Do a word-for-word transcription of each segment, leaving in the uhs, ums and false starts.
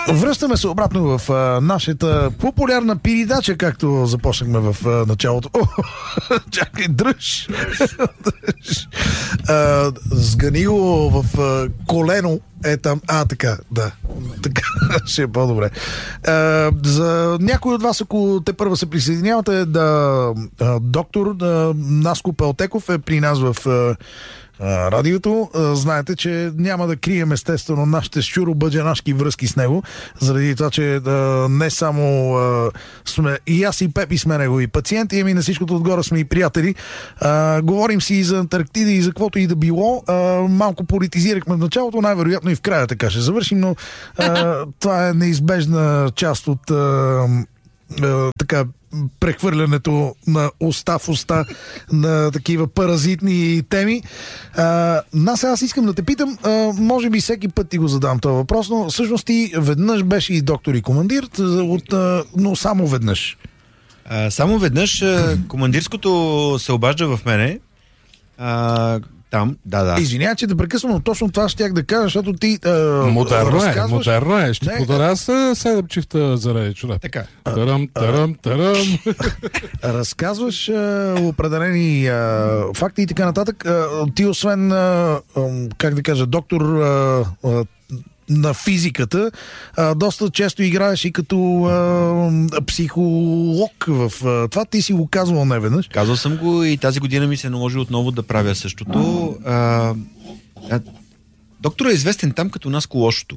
Връщаме се обратно в а, нашата популярна передача, както започнахме в а, началото. О, чакай, дръж! дръж. А, сгани го в а, колено. Е там. А, така, да. Така ще е по-добре. А, за някой от вас, ако те първа се присъединявате, да, а, доктор да, Наско Пелтеков е при нас в а, а, радиото. А, знаете, че няма да крием естествено нашите щуро-бъджанашки връзки с него, заради това, че а, не само а, сме, и аз и Пепи сме негови пациенти, ами на всичкото отгоре сме и приятели. А, говорим си и за Антарктида и за каквото и да било. А, малко политизирахме в началото, най-вероятно и в края така ще завършим, но а, това е неизбежна част от а, а, така прехвърлянето на уста в уста на такива паразитни теми. А, нас аз искам да те питам, а, може би всеки път ти го задам този въпрос, но всъщност ти веднъж беше и доктор и командир, от, а, но само веднъж. А, само веднъж а, командирското се обажда в мене. А, там, да, да. Извинявай, че да прекъсвам, но точно това щях да кажа, защото ти а, модерно разказваш... е, модерно е. Ще Не, подаря с седем чифта заради човек. Така. Тарам, тарам, тарам. Разказваш а, определени а, факти и така нататък. А, ти освен, а, а, как да кажа, доктор а, а, на физиката, а, доста често играеш и като а, психолог в а, това. Ти си го казвал неведнъж. Казал съм го и тази година ми се наложи отново да правя същото. А, а, доктор е известен там като Наско лошото.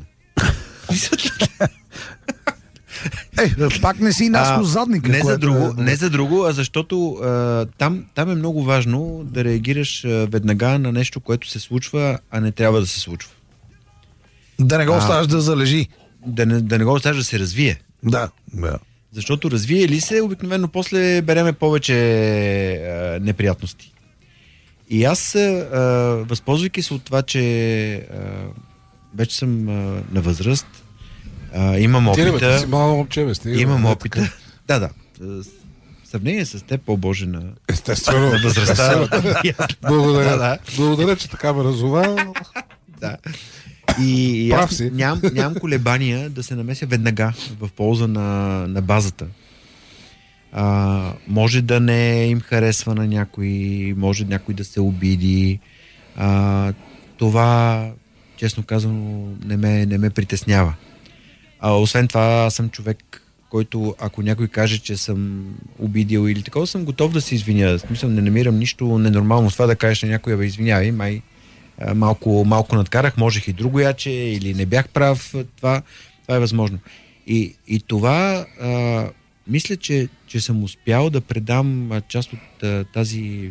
Е, пак не си Наско задника. Не за, друго, е... не за друго, а защото а, там, там е много важно да реагираш а, веднага на нещо, което се случва, а не трябва да се случва. Да не го оставаш да залежи. Да не, да не го оставаш да се развие. Да, да. Защото развие ли се, обикновено после береме повече а, неприятности. И аз, а, възползвайки се от това, че а, вече съм а, на възраст, а, имам опита... Ти, бе, ти си малко момче, бе, стига, имам бе, опита. така. Да, да. В сравнение с теб, по-боже на, Естествено. на възрастта. Благодаря. Да, да. Благодаря, че така ме разува. Да. И, и Прав аз си. ням, нямам колебания да се намеся веднага в полза на, на базата. А, може да не им харесва на някой, може някой да се обиди. А, това, честно казано, не ме, не ме притеснява. А, освен това, аз съм човек, който, ако някой каже, че съм обидил или такова, съм готов да се извиня. В смисъл, не намирам нищо ненормално с това да кажеш на някой, бе, извинявай, май Малко, малко надкарах, можех и друго яче, или не бях прав, това, това е възможно. И, и това, а, мисля, че, че съм успял да предам част от а, тази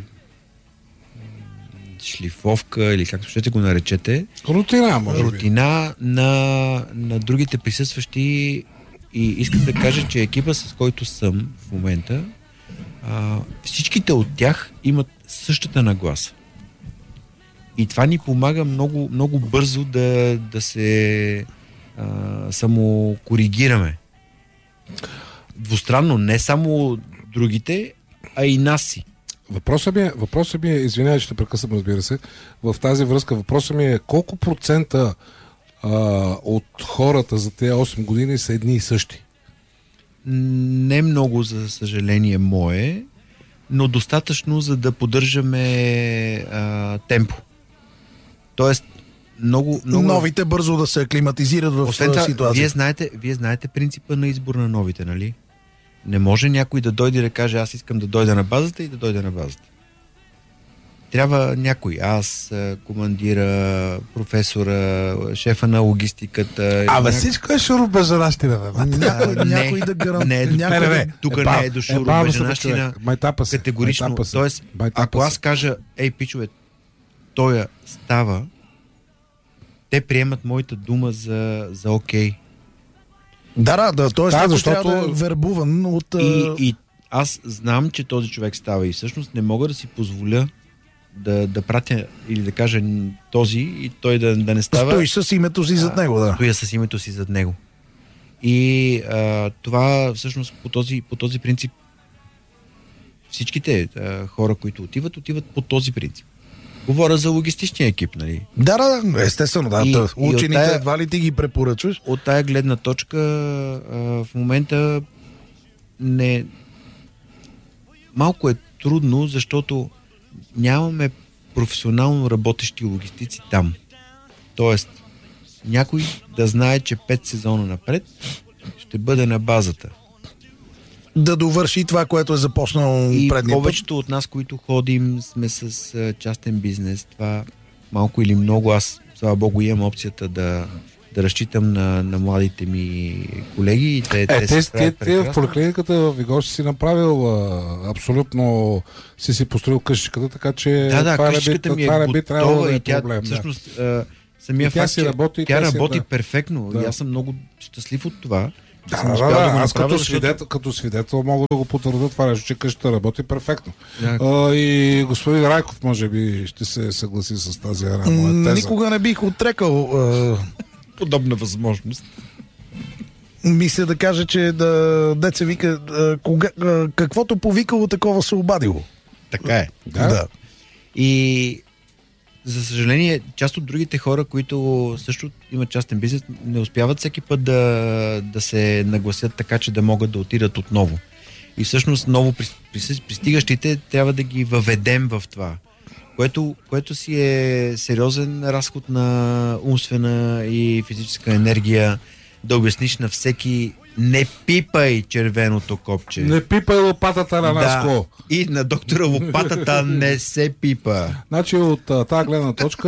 шлифовка, или както ще го наречете. Рутина, може би. Рутина на, на другите присъстващи, и искам да кажа, че екипа, с който съм в момента, а, всичките от тях имат същата нагласа. И това ни помага много, много бързо да, да се а, самокоригираме. Двустранно, не само другите, а и нас си. Въпросът ми е, въпросът ми е, извинявай, ще прекъсвам, разбира се, в тази връзка въпросът ми е колко процента а, от хората за тези осем години са едни и същи? Не много, за съжаление, мое, но достатъчно, за да поддържаме а, темпо. Тоест, много, много... Новите бързо да се аклиматизират в Освен това, ситуация. Вие знаете, вие знаете принципа на избор на новите, нали? Не може някой да дойде и да каже, аз искам да дойда на базата и да дойде на базата. Трябва някой. Аз, командира, професора, шефа на логистиката. Абе, няк... всичко е шуробежанащина, бе. Някой, някой да гарантира. Не, някой... не, не, тук е, не е до шуробежанащина. Майтапа се. Категорично. Майтапа се. Тоест, Майтапа ако аз се. кажа, ей, пичове, той става, те приемат моята дума за, за окей. Да, да, да. Тоест, Да, да, защото- трябва да е вербуван от... И, а, и аз знам, че този човек става и всъщност не мога да си позволя да, да пратя или да кажа този и той да, да не става. Стоиш с името си зад него, да. Стоя с името си зад него. И а, това всъщност по този, по този принцип всичките а, хора, които отиват, отиват по този принцип. Говоря за логистичния екип, нали? Да, да, естествено, да. И- И, и от учените тая- едва ли ти ги препоръчваш? От тая гледна точка а, в момента не... Малко е трудно, защото нямаме професионално работещи логистици там. Тоест, някой да знае, че пет сезона напред ще бъде на базата. Да довърши това, което е започнал И предния път. повечето от нас, които ходим, сме с а, частен бизнес. Това малко или много, аз, слава богу, имам опцията да, да разчитам на, на младите ми колеги. И те, Е, те те, се те, справят те в прекрасно. поликлиниката в Вигош си направил а, абсолютно си си построил къщичката, така че Да, да, това, не би, къщичката ми е това не би трябвало готова да е и тя проблем. Да. всъщност а, самия И тя факт, си че работи, и тя тя си- работи да. перфектно. Да. И аз съм много щастлив от това. Да, съм да, успял да, го аз направя, като, защото- свидетел, като свидетел мога да го потвърда това нещо, че къщата работи перфектно. Да. А, и господин Райков може би ще се съгласи с тази една моя М, теза. Никога не бих отрекал. а, Подобна възможност. Мисля да кажа, че да, деца вика, а, кога, а, каквото повикало, такова се обадило. Така е. Да? Да. И за съжаление, част от другите хора, които също имат частен бизнес, не успяват всеки път да, да се нагласят така, че да могат да отидат отново. И всъщност ново при- при- пристигащите трябва да ги въведем в това, което, което си е сериозен разход на умствена и физическа енергия, да обясниш на всеки: не пипай червеното копче. Не пипай лопатата на Наско. И на доктора лопатата не се пипа. Значи от а, тази гледна точка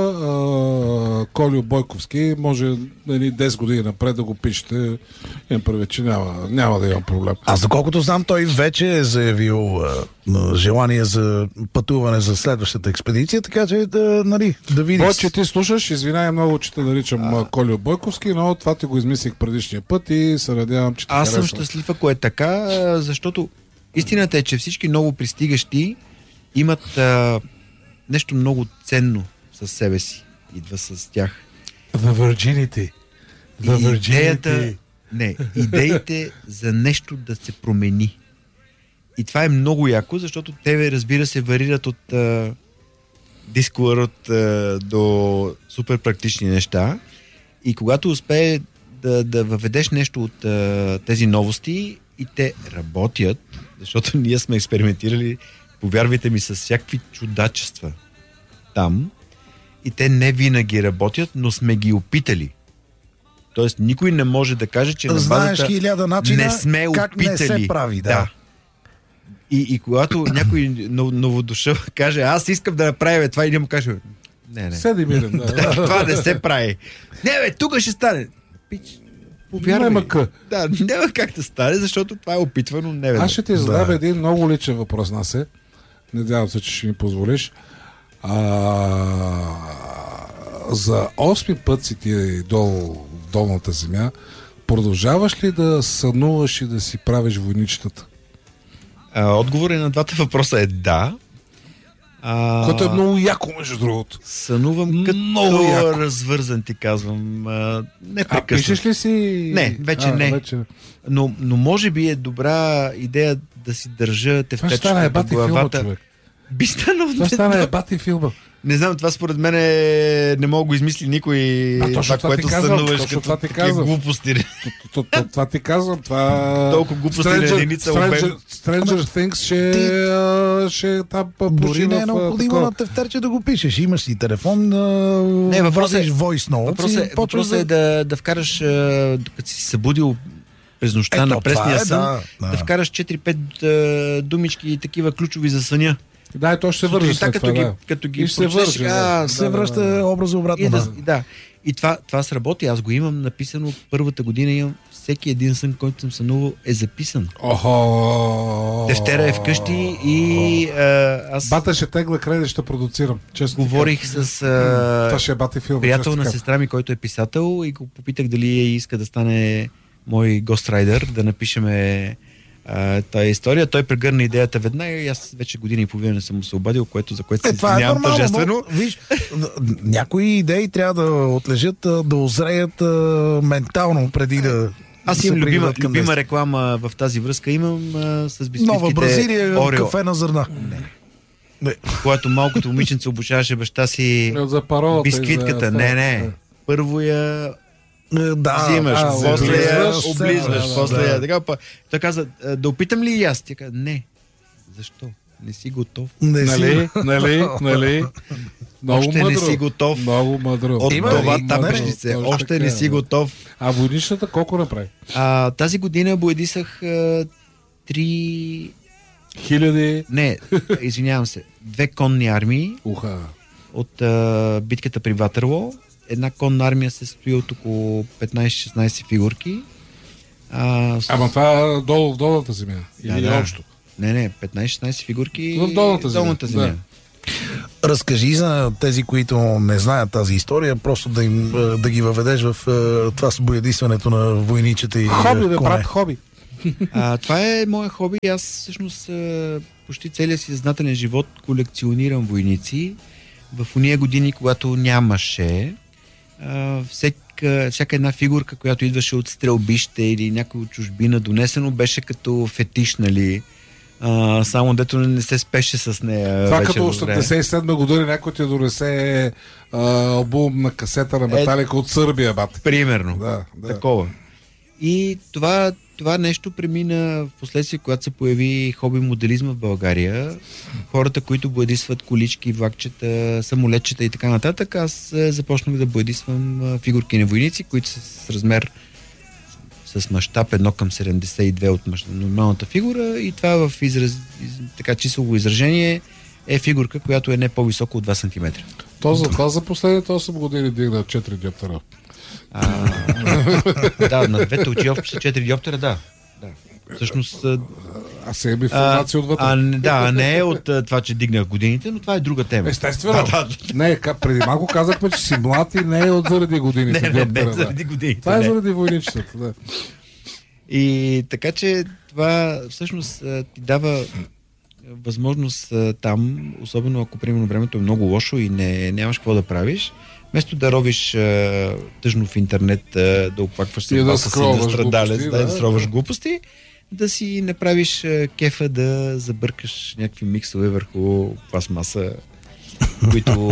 а, Колю Бойковски може нали, десет години напред да го пишете. Имам предвид, че няма, няма да имам проблем. Аз доколкото знам, той вече е заявил а, а, желание за пътуване за следващата експедиция, така че да, нали, да видиш. Бойче, ти слушаш, извинявай много, че те наричам а... Колю Бойковски, но това ти го измислих предишния път и се надявам, че ти Аз съм харесва. щастлив, ако е така, а, защото истината е, че всички ново пристигащи имат а, нещо много ценно със себе си. Идва с тях. The virginity. The И идеята, virginity. не, идеите за нещо да се промени. И това е много яко, защото те, разбира се, варират от а, дисколърът а, до супер практични неща. И когато успее да, да въведеш нещо от а, тези новости и те работят, защото ние сме експериментирали, повярвайте ми, с всякакви чудачества там, и те не винаги работят, но сме ги опитали. Тоест, никой не може да каже, че на Знаеш базата хиляда начина не сме как опитали. не се прави. Да. И, и когато някой нов- новодушъл каже: аз искам да направя това, и ние му каже: не, не. Седи мирен. Да. Да, това не се прави. Не, бе, тук ще стане. Пич, повярвай. Няма къ. Да, няма как да стане, защото това е опитвано не веднъж. Аз ще ти задам Да. един много личен въпрос, Насе. Надявам се, че ще ми позволиш. А, за осми път си ти долу в долната земя. Продължаваш ли да сънуваш и да си правиш войничетата? А, отговорът на двата въпроса е да. А, Което е много яко, между другото. Сънувам като Много яко. развързан, ти казвам. А, не А прекъснато. пишеш ли си? Не, вече а, не. Вече... Но, но може би е добра идея да си държа Това ще стане тефтечката ебати в филма, главата. човек. Би станал. Това стане ебати филма. Не знам, това според мен е... не мога да го измисли никой. А, точно това, това което ти казвам, сънуваш точно като това ти такива казвам. глупости. То- то- Това ти казвам. Това... Толкова глупости на единица обем. Stranger, Stranger Things ще, Ти- а, ще там Дори не е необходимо на тефтерче да го пишеш. Имаш си телефон, Не, не, въпросът е- вадиш voice notes Въпросът и е, почваш въпросът е да, да вкараш, а, като си се събудил през нощта Ето, на пресния това е, сън, да, да, да. вкараш четири-пет а, думички и такива ключови за съня. Да, и то ще се върже Сутринта, след като, това, ги, да. като ги И ще се прочетеш, върже, а, да. се връща образа обратно. И, да, Да. да. И това, това сработи. Аз го имам написано първата година. Имам всеки един сън, който съм сънувал, е записан. Охо! Тефтера е вкъщи и а, аз Бата ще тегла кредит, ще продуцирам. Честно ти говорих с кажа. Това а, ще е бати филм. приятел честно на така. сестра ми, който е писател, и го попитах дали иска да стане мой гострайдер, да напишеме а, тая история. Той прегърна идеята веднага и аз вече година и половина не съм му се обадил, което, за което Е, се това е извинявам нормално, тържествено. но, виж, някои идеи трябва да отлежат, а, да озреят а, ментално преди да Аз се имам любима, приведат към любима нещо. реклама в тази връзка. Имам а, с бисквитките Нова Бразилия, Орео. кафе на зърна. Не. Когато малкото момиченце обучаваше баща си За паролата. бисквитката. Не, не. Първо я Е, Да, взимаш, а, после я облизваш, облизваш, да, после да. я така. па- Той каза, «А, да опитам ли и аз? Тя каза, не. Защо? Не си готов. Не Нали, си. нали, нали. Много Още не мъдро. си готов. Много мъдро. От Има това ли? тапешнице. Точно Още така, не си да. готов. А войничната колко направи? А, тази година боядисах а, три... Хиляди. Не, извинявам се. Две конни армии Уха. от а, битката при Ватерлоо. Една конна армия се състои от около петнайсет-шестнайсет фигурки. А, с- Ама това долу в долната земя. Или Да, да. общо. Не, не, петнайсет-шестнайсет фигурки В долната земя. долната земя. Да. Разкажи за тези, които не знаят тази история, просто да, им, е, да ги въведеш в е, това с боядисването на войничета и Хоби, е, бе, коне. брат, хоби. А, това е мое хоби. Аз всъщност а, почти целия си съзнателен живот колекционирам войници. В уния години, когато нямаше, а, всека, всяка една фигурка, която идваше от стрелбище или някой от чужбина донесено, беше като фетиш, нали? А, само дето не се спеше с нея. Това вече като във време. осемдесет и седма година някой ти донесе а, албум на касета на Металика от Сърбия, бат. Примерно. Да, да. Такова. И това, това нещо премина в последствие, когато се появи хоби моделизма в България. Хората, които боядисват колички, влакчета, самолетчета и така нататък, аз е, започнах да боядисвам а, фигурки на войници, които са с размер с мащаб едно към седемдесет и две от мащ... нормалната фигура, и това в израз... из... така числово изражение е фигурка, която е не по-висока от два сантиметра. То за това за последните осем години дигна четири диоптера. А, да, на двете очи общо са четири диоптера, да. да. Всъщност, а, А сега има информация отвътре. а, не- да, не е от а, това, че дигнах годините, но това е друга тема. Естествено. Да, да, Не, ка- преди малко казахме, че си млад и не е от заради годините. Не, не, диоптера, не, да. заради годините. Това е не. заради войничетата, да. И така че това всъщност а, ти дава възможност а, там, особено ако примерно времето е много лошо и не, нямаш какво да правиш, вместо да ровиш а, тъжно в интернет, а, да оплакваш И да съдбата си, да скролваш страдалец, глупости, да, да, да, сроваш да. глупости, да си направиш а, кефа да забъркаш някакви миксове върху пластмаса, които...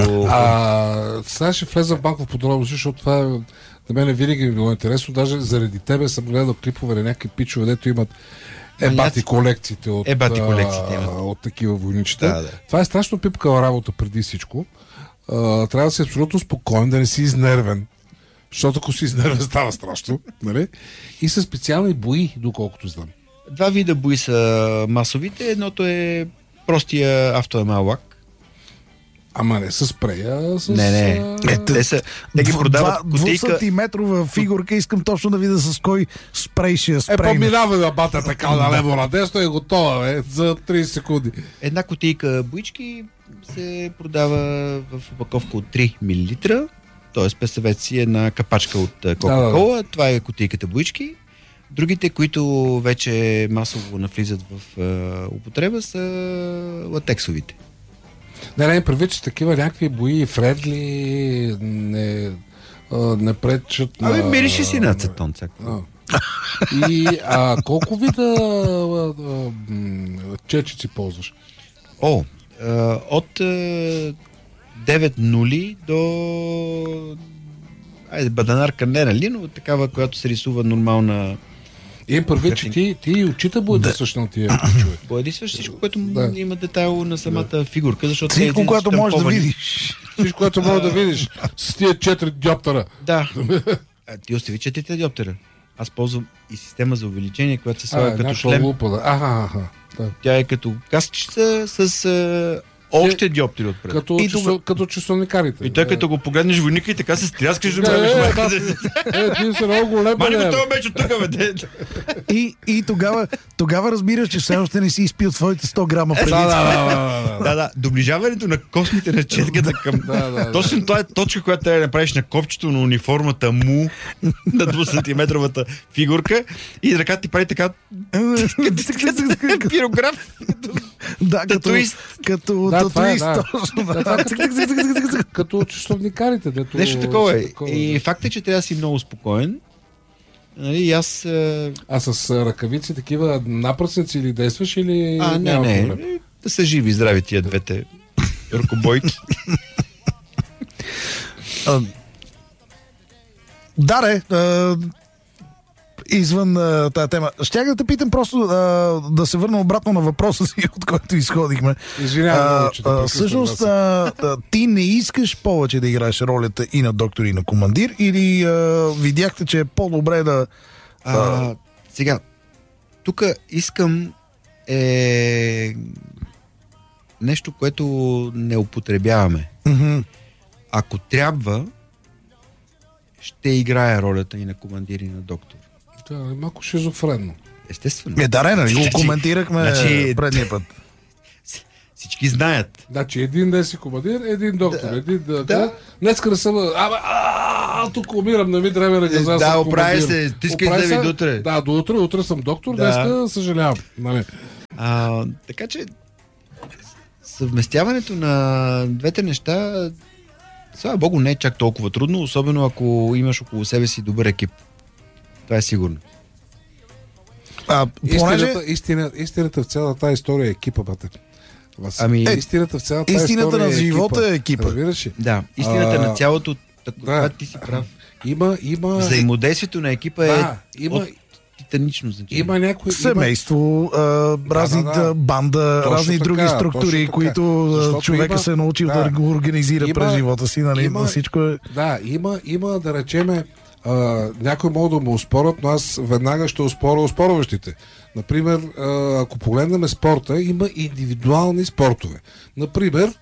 А, сега ще влеза в банков подробности, защото това е, на мен винаги ми било интересно. Даже заради тебе съм гледал клипове на някакви пичове, дето имат ебати Маняци. колекциите от, Ебати а, колекциите имат. от такива войничета. Да, да. Това е страшно пипкава работа преди всичко. А, трябва да си абсолютно спокоен, да не си изнервен. Защото ако си изнервен, става страшно. Нали? И са специални бои, доколкото знам. Два вида бои са масовите. Едното е простия автоемал лак. Ама не с спрея, с... Не, не. а, Ето, Те, са, те ги продават кутийка. двусантиметрова фигурка, искам точно да видя с кой спрей ще я Е, спрейне. поминава да бата така на лево на десно и готова, бе, за трийсет секунди. Една кутийка боички се продава в опаковка от три милилитра. Тоест, представете си една капачка от а, Кока-Кола. Да, Това е кутийката боички. Другите, които вече масово навлизат в а, употреба, са латексовите. Не, не, прави, че такива някакви бои, фредли, не, а, не пречат на... Абе, мирише си на ацетон. А. И а, колко вида а, а, м, чечици ползваш? О, а, от а, девет нули до... Айде, баданарка не, нали, но такава, която се рисува нормална... И прави, че ти, ти и очита боядисваш на тия ключове. Боядисваш всичко, което Да. има детайл на самата фигурка, защото... Всичко, те което можеш да штамповани. видиш. Всичко, което мога да видиш с тия четири диоптера. Да. А, ти остави четирите диоптера. Аз ползвам и система за увеличение, която се А, слага като някаква шлем. лупа, да. Аха, аха. Да. Тя е като каскчица с а, още диоптери отпред. Като, И часо, като часовникарите. И той като го погледнеш войника и така се стряскаш да Е, правиш е, майка. да. Е, ти си много голем. Мани бе. го това меч от тук, бе. де. И, и тогава, тогава разбираш, че все още не си изпил твоите сто грама преди. Да, да, да, да, да. Да, да. Доближаването на космите на четката към... Да, да, да. Точно това е точка, която трябва да направиш на копчето на униформата му на двусантиметровата фигурка и ръката ти прави така пирограф. Да, като, Татуист. като Да, това е, татуист. да. точно, Да, да. това като, като часовникарите. Дето Нещо такова са е. И да. факт е, че трябва да си много спокоен. Нали, и аз... А, А с а, ръкавици такива напръсници или действаш или а не, няма не. проблем? Да са живи и здрави тия двете. ръкобойки. А, да, ре, а, извън а, тази тема. Щях да те питам просто а, да се върна обратно на въпроса си, от който изходихме. Извинявам, че да всъщност, а, а, ти не искаш повече да играеш ролята и на доктор, и на командир, или а, видяхте, че е по-добре да... А, а... Сега, тук искам е нещо, което не употребяваме. Mm-hmm. Ако трябва, ще играе ролята и на командир, и на доктор. Да, е малко шизофренно. Естествено. Е, да, нали го коментирахме значи, предния път. Всички знаят. Значи един ден си командир, един доктор. Да. Един да, Да. да. Днеска да съм... Абе, а, тук умирам, не ми трябва да газа. Да, оправи се, ти искаш да ви до утре. Да, до утре, утре съм доктор, Да. днеска съжалявам. Нали? А, така че съвместяването на двете неща, слава богу, не е чак толкова трудно, особено ако имаш около себе си добър екип. Това е сигурно. А, понеже... Истината, истина, истината в цялата тази история е екипа, бате. Вас. Ами, Е, истината в цялата тази истината история на е живота е екипа. Разбираш ли? да, истината А, на цялото, така, да. ти си прав. Има, има... Взаимодействието на екипа Да, е има- от титанично значение. Има някои... Семейство, а, разни да, да, да. банда, Точно разни така, други точно структури, така. които а, Защото човека има- се е научил да, да. го организира Има- през живота си, нали? има- На всичко е... Да, има, има да речеме, а, някой могат да му оспорят, но аз веднага ще оспоря оспорващите. Например, а, ако погледнем спорта, има индивидуални спортове. Например,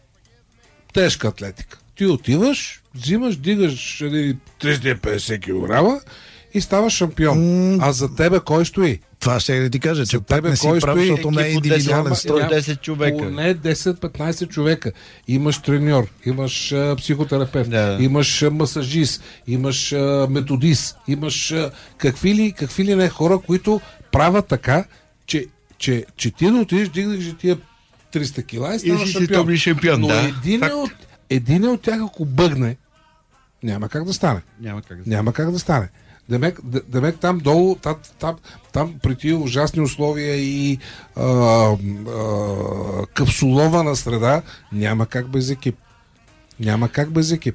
тежка атлетика. Ти отиваш, взимаш, дигаш едни триста и петдесет килограма и ставаш шампион. М. А за тебе кой стои? Това ще да ти кажа, че За пак тебе не си кой прав, стои? защото не е Екип от индивидуален десет, строй. от десет човека. Поне десет-петнайсет човека. Имаш треньор, имаш а, психотерапевт, Да. имаш а, масажист, имаш а, методист, имаш а, какви ли, какви ли не хора, които правят така, че, че, че ти да отидеш, дигнеш тия триста кила и И ставаш си си шампион. топлен шампион, Но да. един, Факт. от, един от тях, ако бъгне, няма как да стане. Няма как да Няма как да стане. Демек, д- демек там долу, там, там, там при тия ужасни условия и а, а, капсулована среда, няма как без екип. Няма как без екип.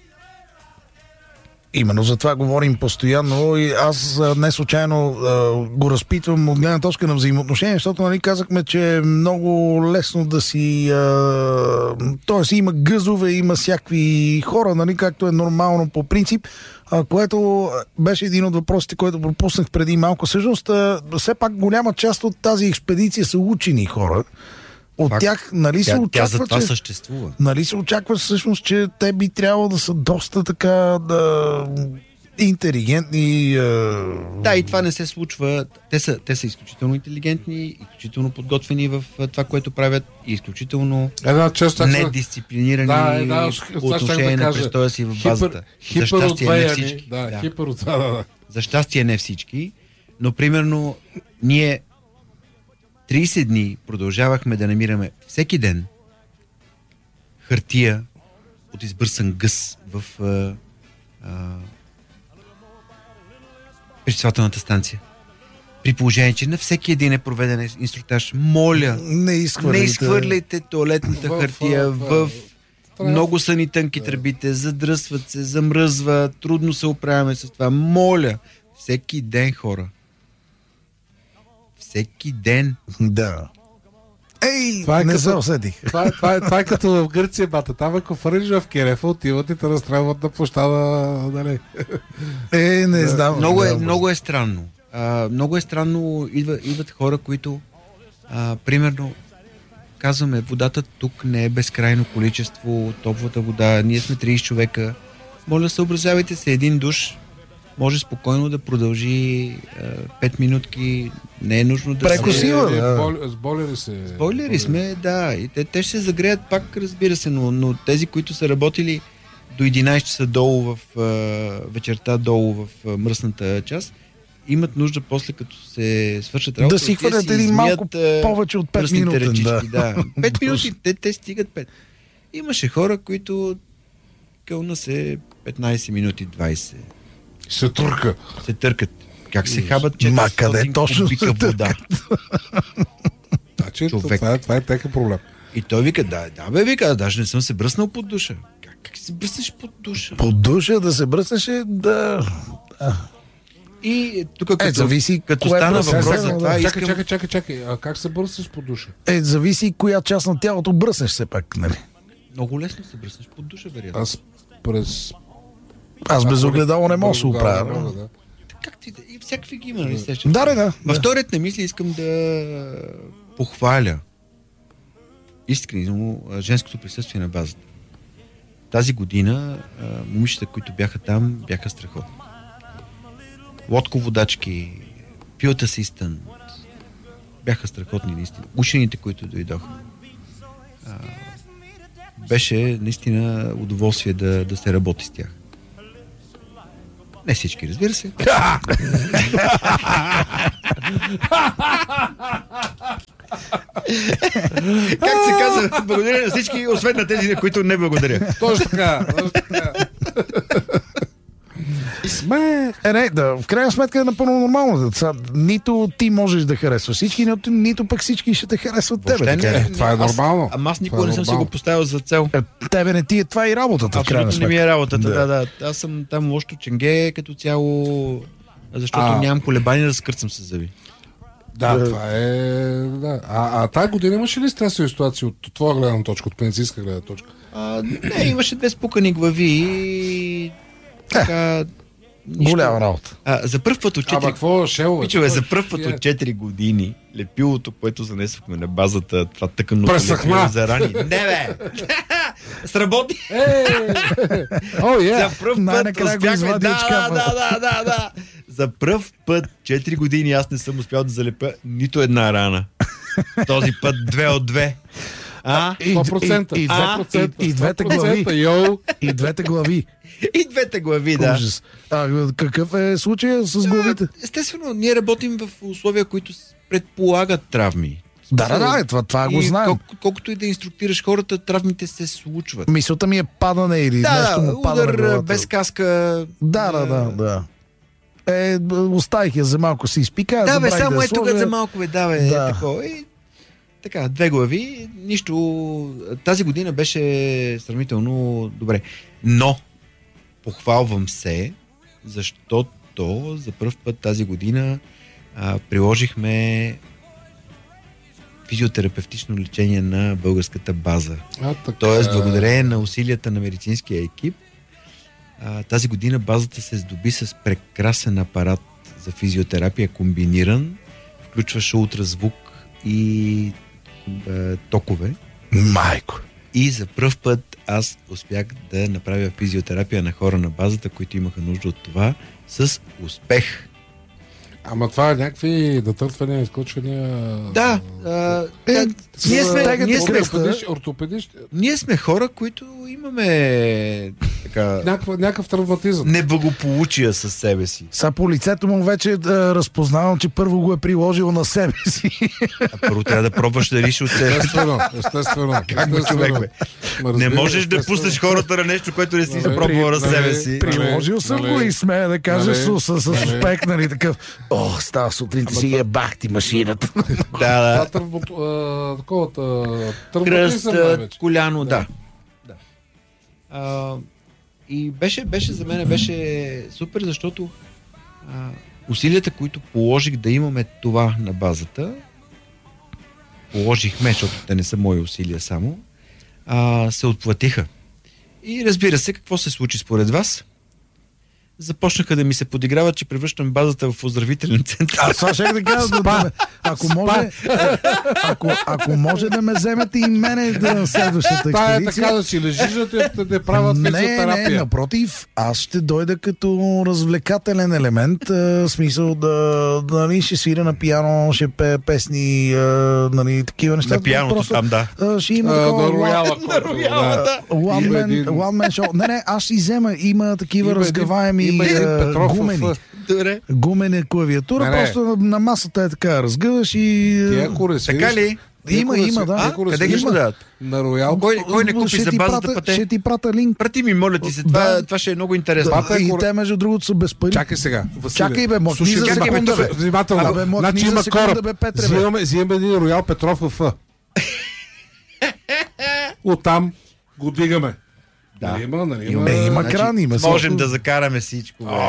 Именно за това говорим постоянно и аз а, не случайно а, го разпитвам от гледна точка на взаимоотношения, защото нали, казахме, че е много лесно да си... А, тоест има гъзове, има всякакви хора, нали, както е нормално по принцип, а, което беше един от въпросите, който пропуснах преди малко. Всъщност, а, все пак голяма част от тази експедиция са учени хора. От Факт. тях, нали се Тя, тя очаква, за това че... съществува. Нали се очаква всъщност, че те би трябвало да са доста така да, интелигентни. Е... Да, и това не се случва. Те са, те са изключително интелигентни, изключително подготвени в а, това, което правят и изключително Една част так са- недисциплинирани Да, е, да, по това щях да отношение на кажа. престоя си в базата. Хипер, За щастие не хиперотвеяни. всички. Да, Да. хипер от да, да, да. За щастие не всички, но примерно ние трийсет дни продължавахме да намираме всеки ден хартия от избърсан гъс в а, а, пречиствателната станция. При положение, че на всеки един е проведен инструктаж. Моля, Не изхвърляйте. не изхвърляйте туалетната В, хартия в, в... в- Много са ни тънки тръбите, задръсват се, замръзва, трудно се оправяме с това. Моля, всеки ден, хора. Всеки ден. Да. Ей, Това е не като- се усетих. Това, е, това, е, това е като в Гърция, бата. Там ако фърлиш в Керефа, отиват и те разстрелват на площада. Нали? Е, не знам. Много е, да, много е странно. А, много е странно. Идва, идват хора, които а, примерно казваме, водата тук не е безкрайно количество, топлата вода, ние сме трийсет човека. Моля, съобразявайте се, един душ може спокойно да продължи а, пет минутки, не е нужно да Прекосила, се... Е, е, да. бол- С болери се. Бойлери сме, да, и те, те ще се загреят пак, разбира се, но, но тези, които са работили до единайсет часа долу в а, вечерта, долу в а, мръсната част, имат нужда после, като се свършат работа, Да си отиват хвърлят един измият, малко а, повече от пет пръстните минути. ръчички, Да. да. Пет минути, те, те стигат пет. Имаше хора, които кълна се петнайсет минути, двайсет. Се тръка. Се търкат. Как се Ужас. хабат Ма, къде четиристотин точно кубика се вода? Значи, Човек. това е, това е тека проблем. И той вика, да, да бе, вика, даже не съм се бръснал под душа. Как, как се бръснеш под душа? Под душа да се бръснеше, да... И тук като, Е, зависи като кое стана бръсне, въпрос да, за да. това, Чакай, искам... чакай, чакай, чакай. А как се бръснеш по душа? Е, зависи коя част на тялото бръснеш все пак, нали? Много лесно се бръснеш под душа, вероятно. Аз през... Аз без огледало не мога да Без се огледало не оправя. мога, да. Как ти да... И всякакви ги има, нали сещаш? Да, да, да. Във вторият на мисли искам да похваля искрено а, женското присъствие на базата. Тази година а, момичета, които бяха там, бяха страхотни. Лодководачки, field assistant, бяха страхотни наистина. Учените, които дойдоха. А, беше наистина удоволствие да, да се работи с тях. Не всички, разбира се. Как се казва? Благодаря на всички, освен на тези, на които не благодаря. Точно така, точно така. Сме, е, не, да, в крайна сметка е напълно нормално. Са, нито ти можеш да харесваш всички, нито, нито пък всички ще те харесват тебе. Въобще Така не, е. Това е нормално. Аз, ама аз никога Това е не съм си нормално. го поставил за цел. Е, тебе не ти е това и работата, в крайна Абсолютно не сметка. ми е работата, Да. да, да. Аз съм там лошото ченге като цяло, защото А. нямам колебания да скърцам с зъби. Да, Да. това е... Да. А, а тази година имаше ли стресови ситуации от твоя гледна точка, от медицинска гледна точка? А, не, имаше две спукани глави и така... нищо. Голяма работа. А, за първ път от Ама четири... какво шело? е? Пичове, за Какво първ път е? от четири години лепилото, което занесохме на базата, това тъканното Пресъхна. лепило за рани. Не бе! Сработи! Е! О, е! За пръв път Най-накрая го успяхме. извади Да, от шкафа. да, да, да, да. За пръв път четири години аз не съм успял да залепя нито една рана. Този път две от две. А? И, сто процента. и, и, А? и, и, и двете глави. Йоу! И двете глави. И двете глави, да. Ужас. А, какъв е случая с главите? Естествено, ние работим в условия, които предполагат травми. Да, да, да, това, това го И знаем. Кол- колкото и да инструктираш хората, травмите се случват. Мисълта ми е падане или Да, нещо му пада на удар главата. без каска. Да, да, да, да. Е, оставих я за малко се изпика. Да, бе, забравих само я е тук сложа. за малко, бе, да, бе, Да. е такова. И, така, две глави, нищо. Тази година беше сравнително добре. Но, похвалвам се, защото за първ път тази година а, приложихме физиотерапевтично лечение на българската база. А, така. Тоест, благодарение на усилията на медицинския екип, а, тази година базата се здоби с прекрасен апарат за физиотерапия, комбиниран, включваше ултразвук и а, токове. Майко. И за пръв път аз успях да направя физиотерапия на хора на базата, които имаха нужда от това, с успех. Ама това е някакви натъртвания, изкочвания... Да, а, Е, да, ние сме, стегате ние сме, кръста. Ортопедиш, ортопедиш, ние сме хора, които имаме така, някаква, някакъв травматизъм. неблагополучия със себе си. Са по лицето му вече е разпознавам, че първо го е приложил на себе си. А първо трябва да пробваш да риш от себе си. Естествено, естествено. Как го човек, бе? Ма, Не разбира, можеш да естествено. пуснеш хората на нещо, което не си Нали, запробвал на нали, себе си. при- Приложил съм нали, го и смея да кажа нали, с, с, с нали. успех, нали, такъв. О, става сутринта си е бах ти машината. Да, Това да. търбото, а, такова, та- Кръст, травматизъм най-вече. коляно, да. да. А, и беше, беше за мен беше супер, защото а, усилията, които положих да имаме това на базата, положихме, защото те не са мои усилия само, а, се отплатиха. И разбира се, какво се случи според вас? Започнаха да ми се подиграват, че превръщам базата в оздравителен център. Аз това ще да кажа, да, да, ако може, ако, ако може да ме вземете и мене да следващата Това е експедиция. така да си лежиш, да те, да те правят Не, не, физиотерапия. напротив, аз ще дойда като развлекателен елемент, а, смисъл да, да нали, ще свиря на пиано, ще пее песни, а, нали, такива неща. На пианото Просто, там, да. а, ще има А, такова... на рояла. На рояла, да. One Има man, един- one man show. Не, не, аз ще взема. Има такива Има един- разгъваеми има един а, Петров в- гумени. Добре. Гумена клавиатура, Не, не. просто на, на масата е така, разгъваш и... Ти а, ако не свириш, Така ли? ти Има, ако не има, сви- да. ти А? ако не Къде ги свириш ще дадат? На роял. Кой, кой не купи ще за ти базата пратя- пъте? Ще ти пратя линк. Прати ми, моля ти се, това, Да. това ще е много интересно. Пата е И кор- те, между другото, са без пари. Чакай сега. Василе. Чакай, бе, махни Слушай, за чакай, бе, секунда, тук, бе. внимателно. Абе, махни Значи за има секунда, кораб. бе, Петре, бе. Взимаме, взимаме един роял Петров в Ф. Оттам го дигаме. Да. Нали има, нали има. Е, има кран, има можем всичко. да закараме всичко. Бе.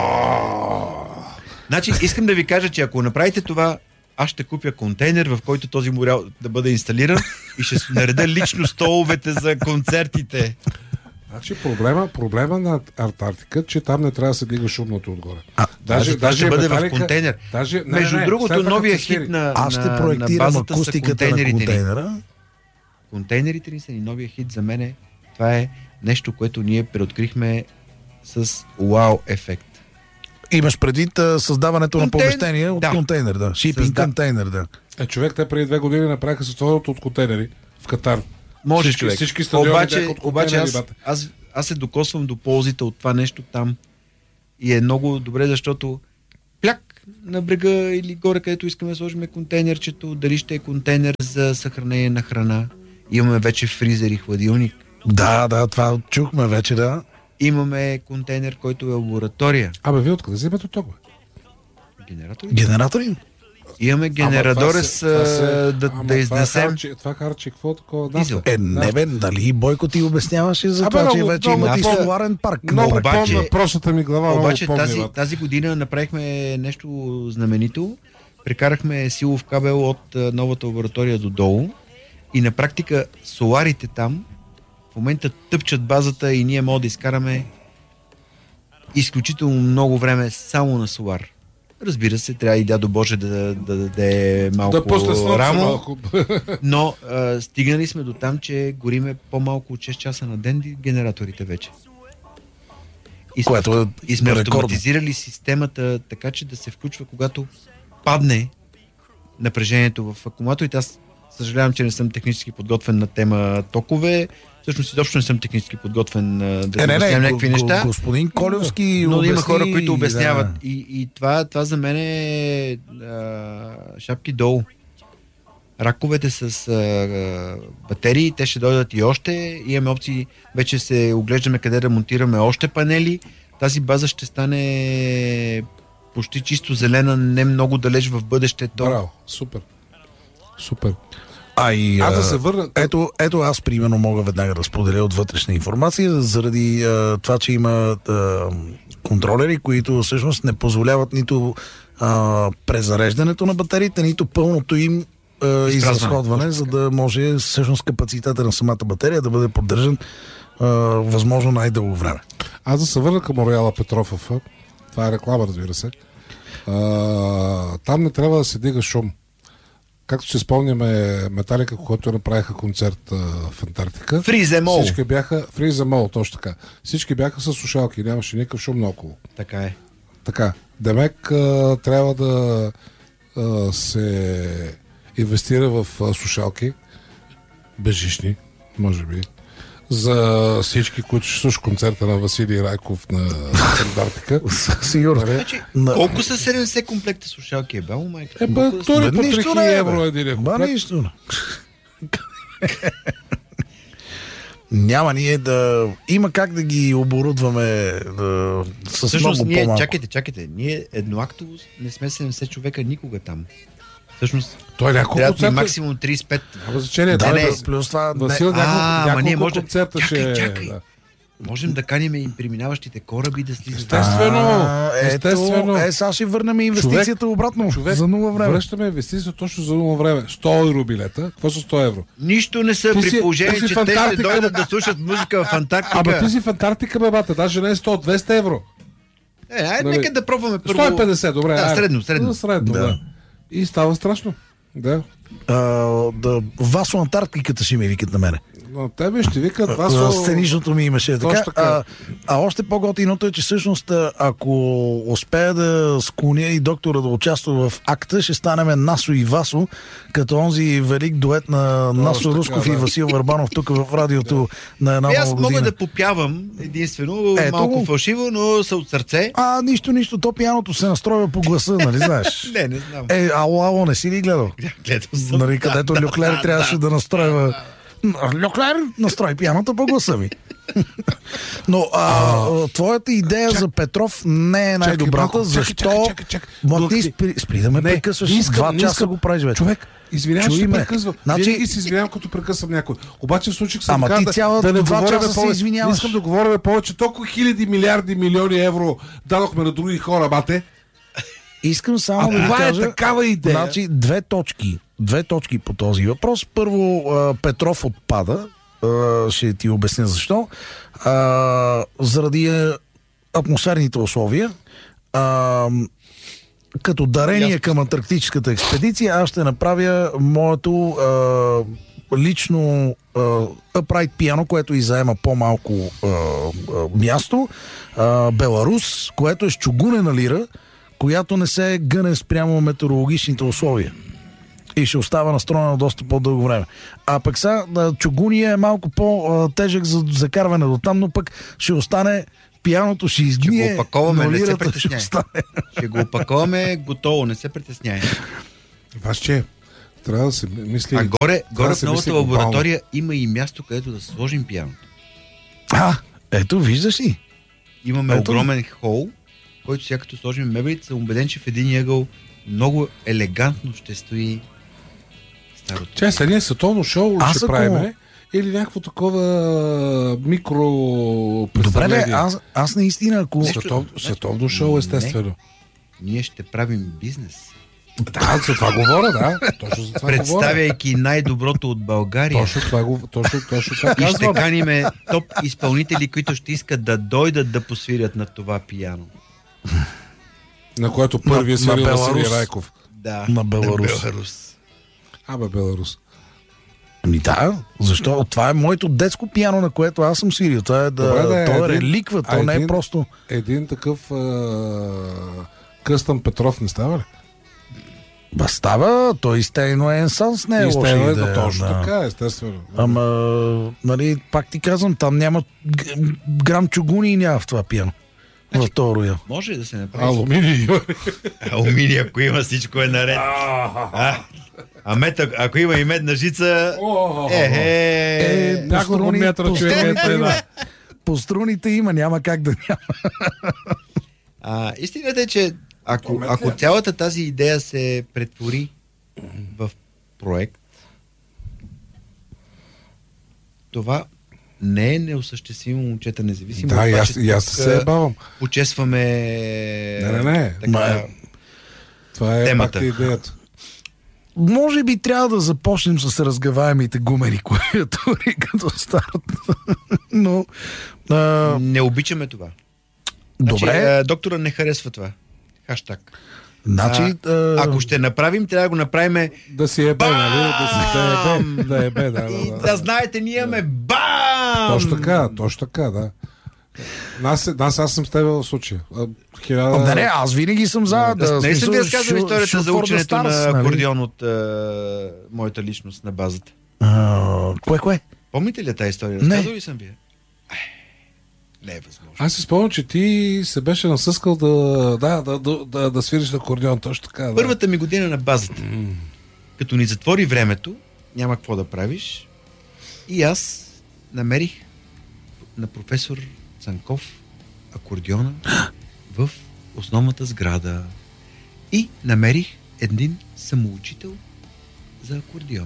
Значи, искам да ви кажа, че ако направите това, аз ще купя контейнер, в който този морял да бъде инсталиран и ще нареда лично столовете за концертите. Значи проблема, проблема на Антарктика, че там не трябва да се дига шумното отгоре. А, Даже, даже ще бъде в контейнер. Даже, не, Между не, другото, след новия като се хит на, Аз ще на, на проектирам базата са акустиката на контейнерите ни. контейнера. Контейнерите ни са ни новия хит за мене. Това е нещо, което ние преоткрихме с вау ефект. Имаш предвид а, създаването Контейн- на помещение от да. контейнер, да. Шипинг Създа- контейнер, да. Е, човек, те преди две години направиха сътворното от контейнери в Катар. Може, всички, човек. Всички стадиони Обаче, бяха от обаче контейнери, аз, бате. аз, аз се докосвам до ползите от това нещо там. И е много добре, защото пляк на брега или горе, където искаме да сложим контейнерчето, дали ще е контейнер за съхранение на храна. Имаме вече фризер и хладилник. Да, да, това чухме вече, да. Имаме контейнер, който е лаборатория. Абе, вие откъде вземете ток, бе? Генератор. Генератори? Имаме генерадора с а, да, ама да изнесем. Това харчи, това харчи какво такова? Дизел. Е, не бе, дали Бойко ти обясняваше за Абе, това, че много- вече много има и по- соларен парк. Много Обаче- помня простата ми глава. Обаче много тази, помня, бе. тази година направихме нещо знаменито. Прекарахме силов кабел от а, новата лаборатория до долу и на практика соларите там в момента тъпчат базата и ние можем да изкараме изключително много време само на солар. Разбира се, трябва и дядо Боже да, да даде малко Да пусне слънце рамо, малко. но а, стигнали сме до там, че гориме по-малко от шест часа на ден генераторите вече. И, Което е и сме рекордно. автоматизирали системата така, че да се включва, когато падне напрежението в акумулаторите. Аз съжалявам, че не съм технически подготвен на тема токове. Всъщност изобщо не съм технически подготвен а, да Е, не, обяснявам не, някакви го- неща. го- господин Колевски Но обясни, има хора, които обясняват. Да. И, и това, това за мен е а, шапки долу. Раковете с а, а, батерии, те ще дойдат и още. Имаме опции, вече се оглеждаме къде да монтираме още панели. Тази база ще стане почти чисто зелена, не много далеч в бъдещето. Браво, супер. Супер. А и, Аз да а, се върна... Ето, ето аз примерно мога веднага да споделя от вътрешна информация, заради а, това, че има а, контролери, които всъщност не позволяват нито а, презареждането на батериите, нито пълното им а, изразходване, за да може всъщност капацитета на самата батерия да бъде поддържан а, възможно най-дълго време. Аз да се върна към Ореала Петров. Това е реклама, разбира се. А, там не трябва да се дига шум. Както се спомняме, Металика, когато направиха концерт а, в Антарктика. Фриземол. Всички бяха... Фриземол, точно така. Всички бяха с слушалки, нямаше никакъв шум наоколо. Така е. Така, Демек а, трябва да а, се инвестира в а, слушалки, безжични, може би, за всички, които ще слушат концерта на Василий Райков на Антарктика. Сигурно. Значи, На- колко са седемдесет комплекта слушалки? Е, бало, майка? Е, бе, Колко да са? то ли Бе, по нищо три хиляди не е, евро бе. един Ба, комплект? нищо. Няма ние да... Има как да ги оборудваме да... с Всъщност, много ние, по-малко. чакайте, чакайте, ние едноактово не сме седемдесет човека никога там. Всъщност, Той е няколко трябва да ни концерта. максимум тридесет и пет. Няма значение. Да, Да, не, не, плюс това... Васил, не, няколко, А, ама няколко ние може- концерта Чакай, ще... чакай. Да. Можем да каним и преминаващите кораби да слизат. Естествено. А, ето, естествено. Е, сега ще върнем инвестицията Човек- обратно. Човек, за нула време. връщаме инвестицията точно за нула време. сто евро билета. Какво са сто евро? Нищо не са Ти при си- положение, ти си че в те ще Антарктика, дойдат бе. да слушат музика в Антарктика. Ама ти си в Антарктика, бе, бата. Даже не е сто, двеста евро. Е, айде, Нали? нека да пробваме първо. сто и петдесет, добре. Да, айде. средно, средно. Да, средно, Да. да. И става страшно. Да. А, да, Васо Антарктиката ще ми викат на мене. Но тебе ще викат А, Васо... Сценичното ми имаше така. Точно така. А, а още по-готиното е, че всъщност а, ако успея да склоня и доктора да участва в акта, ще станем Насо и Васо, като онзи велик дует на Насо така, Русков да. и Васил Върбанов тук в радиото на една И аз нова мога година. да попявам единствено, Ето малко го. фалшиво, но са от сърце. А, нищо, нищо, то пияното се настройва по гласа, нали знаеш? Не, не знам. Е, ало, ало, не си ли гледал? Гледал съм. Нали, където Люклер трябваше да настройва. Люклер, настрой пияната по гласа ми. Но а, а, твоята идея за Петров не е най-добрата, малко, чакай, защо... чакай, чакай, чакай. Ма ти Глъхти. спри, спри да ме Не, прекъсваш. не искам, Два не часа искам. го правиш вече. Човек, Извинявай, Чуй че ме. прекъсвам. Значи- Винаги се извинявам, като прекъсвам някой. Обаче в случай съм Ама казал ти да, цяла да не два говорим часа се повече. извиняваш. Не искам да говорим повече. Толкова хиляди, милиарди, милиони евро дадохме на други хора, бате. Искам само А да ви това е кажа, такава идея. значи две точки. Две точки по този въпрос. Първо, а, Петров отпада. А, ще ти обясня защо. А, заради а, атмосферните условия. А, като дарение Ясно. към антарктическата експедиция, аз ще направя моето а, лично а, upright пиано, което и заема по-малко а, а, място. А, Беларус, което е с чугунена лира, която не се гъне спрямо метеорологичните условия. И ще остава настроена доста по-дълго време. А пък сега чугуния е малко по-тежък за закарване до там, но пък ще остане пияното, ще изгние. Ще го опаковаме, но не се лирата ще притесняй. остане. Ще го опаковаме, готово, не се притесняй. Ваше, трябва да се мисли... А горе, горе да в се новата мисли глобално. лаборатория има и място, където да сложим пианото. А, ето, виждаш ли? Имаме Ето. огромен хол, който сега като сложим мебелите, съм убеден, че в един ъгъл много елегантно ще стои старото. Че, сега ние световно шоу ли Аз ще ако- правим? Или някакво такова микро Добре, бе, представление? аз, аз наистина, ако... Нещо- Светов, Значи- световно шоу, естествено. Ние ще правим бизнес, Да, за това говоря, да. Точно за това говоря. представяйки най-доброто от България. Точно това, го- точно, точно това И ще казвам. каниме топ изпълнители, които ще искат да дойдат да посвирят на това пияно. На което първи е На- на свирил Беларус. Василий Райков. Да, На Беларус. Беларус. Абе, Беларус. Ами да, защо? Това е моето детско пиано, на което аз съм свирил. Това е, да, Добре, да е то е един- реликва, а то не е един- просто... Един такъв а, къстън Петров не става ли? Ба става, той Стейно е Енсанс, не е И лоша става е идея. точно да. така, естествено. Ама, нали, пак ти казвам, там няма г- грам чугуни и няма в това пиано. В този роял. Може да се направи. Алуминий. Алуминий, ако има, всичко е наред. А, а мед, ако има и медна жица, е, е, по няколко струни- метра по човек е струните преда. има. По струните има, няма как да няма. А, истината е, че ако, Момент ако ли? цялата тази идея се претвори в проект, това не е неосъществимо, момчета, независимо Да, от и това, аз, че и аз тук се бавам. почесваме Не, не, не. така, Ма, Това е темата. пак идеята. Може би трябва да започнем с разгаваемите гумени клавиатури като старт. Но, а, не обичаме това. Значи, добре, а, доктора не харесва това. Хаштаг. значи... А, а, ако ще направим, трябва да го направим Да си ебе, нали? Да си да ебе. Да ебе, да, и да, да да. знаете, ние имаме бам! Точно така, точно така, да. Нас, нас аз съм с теб в случая. А, Хиляда... Да, не, аз винаги съм за да... Не съм ви смисъл, разказвал shoot- историята shoot за for the ученето stars, на нали? акордеон от а, моята личност на базата. А, кое, кое? Помните ли тази история? Не. Разказвал ли съм ви? я? Ай, не е възможно. Аз си спомням, че ти се беше насъскал да, да, да, да, да, да свириш на акордеон, точно така. Да. Първата ми година на базата, като ни затвори времето, няма какво да правиш, и аз намерих на професор Цанков акордеона в основната сграда и намерих един самоучител за акордеон.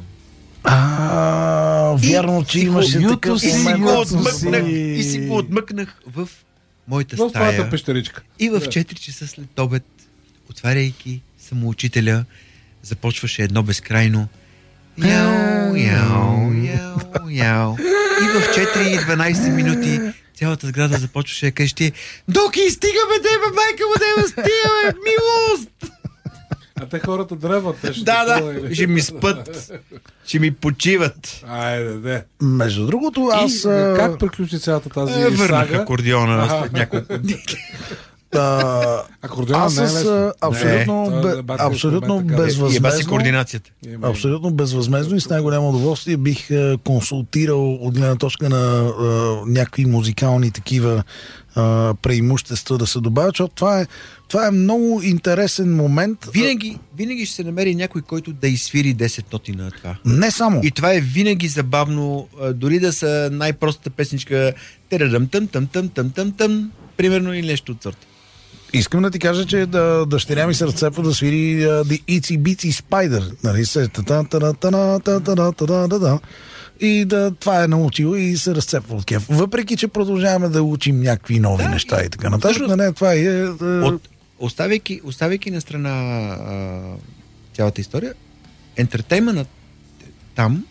А, вярно, че И си имаше го- такъв и си момент. го когато отмъкнах, си- и си го отмъкнах в моята В твоята стая. пещеричка. И в Да. четири часа след обед, отваряйки самоучителя, започваше едно безкрайно яу, яу, яу, яу. И в четири и дванайсет минути цялата сграда започваше да крещи: Доки, стигаме, деба, майка му, деба, стигаме, милост! А те хората дръват. Те ще Да, такова, да, или? ще ми спът, ще ми почиват. Айде, де. Между другото, аз... И, а, как приключи цялата тази Е, Върнах сага? акордеона Аха. след няколко дни. а, Акордеона аз не е с лесно. а, абсолютно, Не, бе, това е батерия, абсолютно това е така. И еба си безвъзмезно, координацията. Има, абсолютно безвъзмезно и с най-голямо удоволствие бих е, консултирал от гледна точка на е, някакви музикални такива е, преимущества да се добавят, защото това е, това е много интересен момент. Винаги, винаги ще се намери някой, който да изсвири десет ноти на това. Не само. И това е винаги забавно, а, дори да са най-простата песничка, терарам тъм тъм тъм тъм тъм тъм, примерно, или нещо от сорта. Искам да ти кажа, че да, дъщеря ми се разцепва да свири uh, The Itsy Bitsy Spider. Нали се? И да, това е научил и се разцепва от кеф. Въпреки, че продължаваме да учим някакви нови да, неща и така нататък. Всъщност, не, това е... От, оставяйки, оставяйки на страна а, цялата история, ентертейментът там,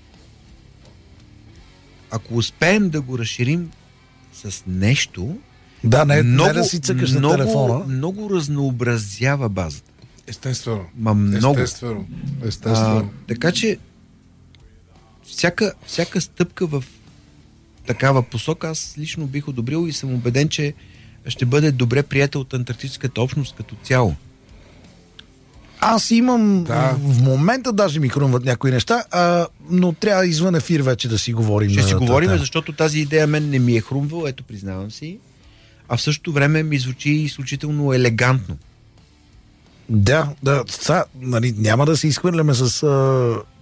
ако успеем да го разширим с нещо, да, не, много, не да си цъкаш на много, телефона. Много разнообразява базата. Естествено. Ма много. Естествено. Естествено. А, така че всяка, всяка стъпка в такава посока аз лично бих одобрил и съм убеден, че ще бъде добре приета от антарктическата общност като цяло. Аз имам да. В момента даже ми хрумват някои неща, а, но трябва извън ефир вече да си говорим. Ще си говорим, тата. Защото тази идея мен не ми е хрумвала, ето признавам си, а в същото време ми звучи изключително елегантно. Да, да, са, нали, няма да се изхвърляме с а,